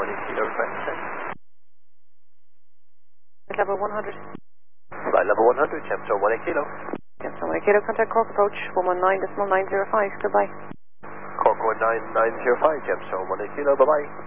Kilo, request check. Level 100. Flight level 100, Gemstone 18 Kilo. Gemstone 18 Kilo, contact Cork approach 119.905. Goodbye. Cork 19905, Gemstone 18 Kilo, bye-bye.